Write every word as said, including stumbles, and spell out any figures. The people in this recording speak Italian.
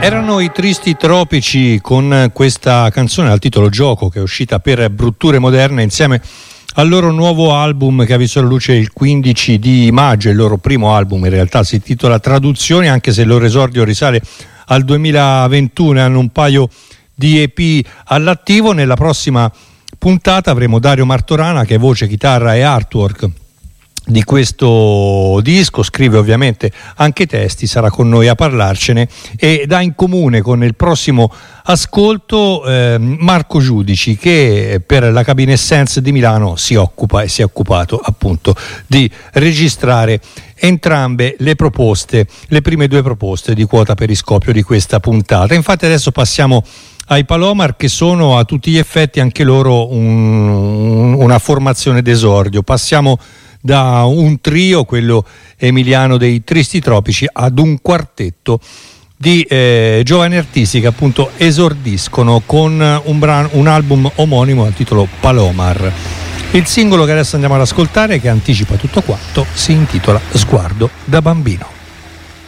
Erano i Tristi Tropici con questa canzone dal titolo Gioco, che è uscita per Brutture Moderne insieme al loro nuovo album che ha visto la luce il quindici di maggio. Il loro primo album in realtà si intitola Traduzioni, anche se il loro esordio risale al duemilaventuno e hanno un paio di E P all'attivo. Nella prossima puntata avremo Dario Martorana, che è voce, chitarra e artwork di questo disco, scrive ovviamente anche i testi, sarà con noi a parlarcene e dà in comune con il prossimo ascolto eh, Marco Giudici, che per la Cabina Essence di Milano si occupa e si è occupato appunto di registrare entrambe le proposte, le prime due proposte di Quota Periscopio di questa puntata. Infatti adesso passiamo ai Palomar, che sono a tutti gli effetti anche loro un, una formazione d'esordio. Passiamo da un trio, quello emiliano dei Tristi Tropici, ad un quartetto di eh, giovani artisti che appunto esordiscono con un, brano, un album omonimo al titolo Palomar. Il singolo che adesso andiamo ad ascoltare, che anticipa tutto quanto, si intitola Sguardo da bambino.